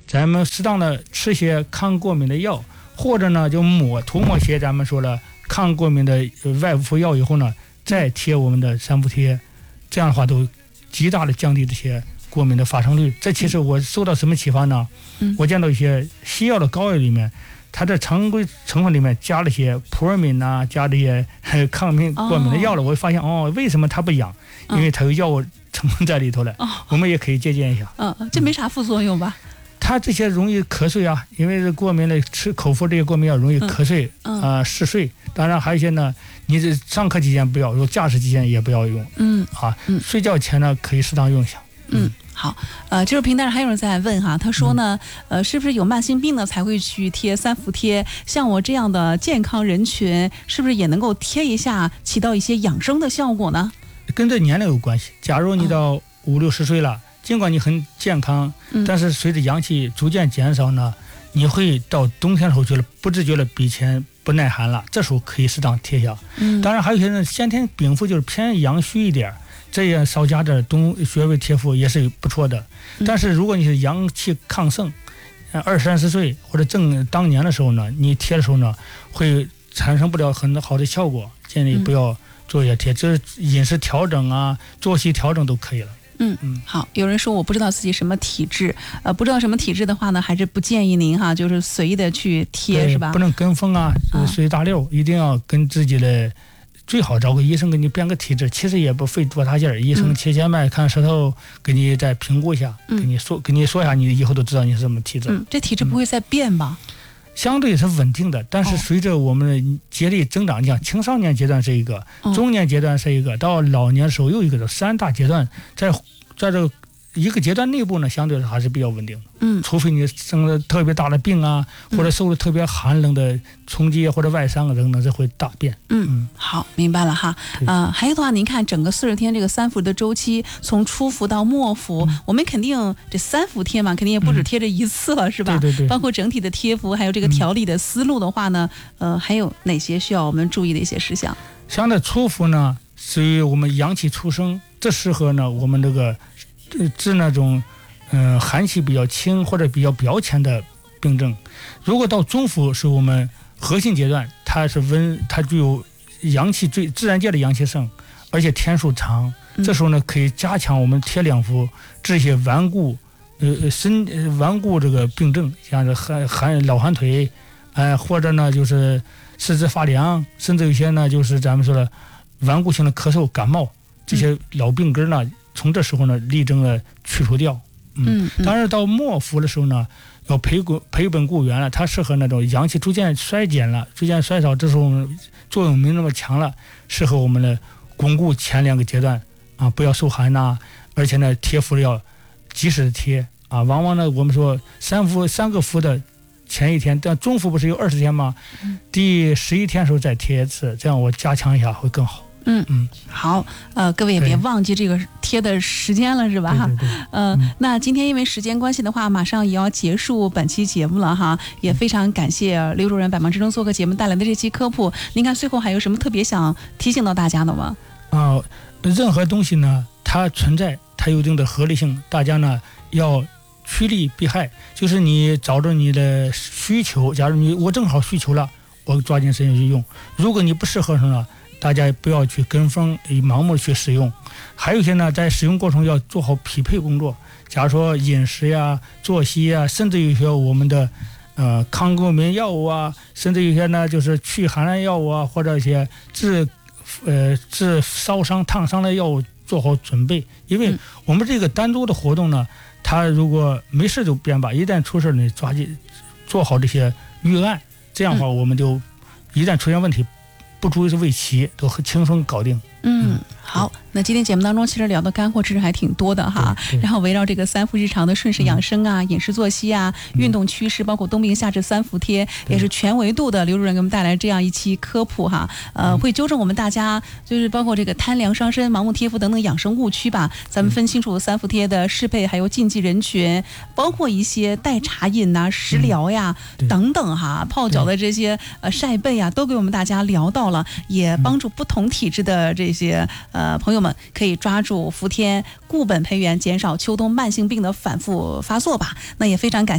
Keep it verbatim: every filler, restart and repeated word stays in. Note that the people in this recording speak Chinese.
咱们适当的吃些抗过敏的药，或者呢就抹涂抹些咱们说了抗过敏的外敷药以后呢，再贴我们的三伏贴，这样的话都极大的降低这些过敏的发生率。这其实我受到什么启发呢？嗯、我见到一些西药的膏药里面，它的常规成分里面加了些普尔敏呐、啊，加这些抗敏过敏的药了，哦、我发现哦，为什么它不养？因为它有药物成分在里头了。哦、我们也可以借鉴一下。 嗯，这没啥副作用吧？ 它这些容易瞌睡啊，因为是过敏的，吃口服这些过敏药容易瞌睡啊、嗯呃、嗜睡。当然还有一些呢，你这上课期间不要用，驾驶期间也不要用。嗯啊，嗯睡觉前呢可以适当用一下。 嗯。嗯好，呃，就是平台还有人在问哈，他说呢，呃，是不是有慢性病呢才会去贴三伏贴？像我这样的健康人群，是不是也能够贴一下，起到一些养生的效果呢？ 跟这年龄有关系。假如你到五六十岁了，嗯、尽管你很健康，但是随着阳气逐渐减少呢，你会到冬天的时候觉得不自觉的比以前不耐寒了，这时候可以适当贴一下。嗯，当然还有一些人先天禀赋就是偏阳虚一点。这样少加点冬穴位贴敷也是不错的，但是如果你是阳气亢盛，二三十岁或者正当年的时候呢，你贴的时候呢，会产生不了很好的效果，建议不要做一些贴，这饮食调整啊、作息调整都可以了。 嗯嗯，好。有人说我不知道自己什么体质，呃，不知道什么体质的话呢，还是不建议您哈，就是随意的去贴，是吧？ 不能跟风啊，随大溜，一定要跟自己的。最好找个医生给你编个体质，其实也不费多大劲儿。医生切切脉、看舌头，给你再评估一下，嗯、给你说给你说一下，你以后都知道你是什么体质。 嗯，这体质不会再变吧？ 嗯、相对是稳定的，但是随着我们的节力增长，你像青少年阶段是一个，哦、中年阶段是一个，到老年的时候又一个，三大阶段，在在这个一个阶段内部呢，相对还是比较稳定的。嗯，除非你生了特别大的病啊，或者受了特别寒冷的冲击或者外伤等等，这会大变。 嗯嗯，好，明白了哈。呃，还有的话，您看整个四十天这个三伏的周期，从初伏到末伏，嗯、我们肯定这三伏贴嘛，肯定也不止贴这一次了，嗯、是吧？ 对对对。 包括整体的贴服，还有这个调理的思路的话呢，嗯、呃，还有哪些需要我们注意的一些事项？ 像这初伏呢，属于我们阳气出生，这适合呢我们这个治那种。嗯、呃，寒气比较轻或者比较表浅的病症。如果到中伏是我们核心阶段，它是温，它具有阳气最自然界的阳气盛，而且天数长。这时候呢，可以加强我们贴两伏，治一些顽固，呃身呃顽固这个病症，像是寒寒老寒腿，哎、呃，或者呢就是四肢发凉，甚至有些呢就是咱们说的顽固性的咳嗽、感冒这些老病根呢，从这时候呢力争的去除掉。嗯，当然到末伏的时候呢，要培固培本固元了，它适合那种阳气逐渐衰减了、逐渐衰少，这时候作用没那么强了，适合我们的巩固前两个阶段啊，不要受寒呐、啊，而且呢贴敷要及时的贴啊。往往呢我们说三伏三个伏的前一天，但中伏不是有二十天吗？第十一天的时候再贴一次，这样我加强一下会更好。 嗯嗯，好，呃，各位也别忘记这个贴的时间了，是吧？ 对对对呃、嗯，那今天因为时间关系的话，马上也要结束本期节目了哈，也非常感谢刘主任百忙之中做客节目带来的这期科普。您看最后还有什么特别想提醒到大家的吗？ 啊、呃，任何东西呢，它存在，它有一定的合理性，大家呢要趋利避害，就是你找着你的需求，假如你我正好需求了，我抓紧时间去用；如果你不适合什么，大家不要去跟风盲目的去使用。还有一些呢，在使用过程要做好匹配工作，假如说饮食呀、作息呀，甚至有些我们的呃抗过敏药物啊，甚至有些呢就是祛寒的药物啊，或者一些治呃治烧伤烫伤的药物做好准备。因为我们这个单独的活动呢，它如果没事就变吧，一旦出事你抓紧做好这些预案，这样的话我们就一旦出现问题，不足以是为奇，都很轻松搞定。 嗯，好，那今天节目当中其实聊的干货知识还挺多的哈，然后围绕这个三伏日常的顺势养生啊、嗯、饮食作息啊、嗯、运动趋势，包括冬病夏治三伏贴，也是全维度的刘主任给我们带来这样一期科普哈，呃，会纠正我们大家就是包括这个贪凉伤身、盲目贴敷等等养生误区吧，咱们分清楚三伏贴的适配还有禁忌人群，包括一些代茶饮呐、食疗呀、嗯、等等哈，泡脚的这些呃晒背啊，都给我们大家聊到了，也帮助不同体质的这些呃朋友们可以抓住伏天固本培元，减少秋冬慢性病的反复发作吧。那也非常感谢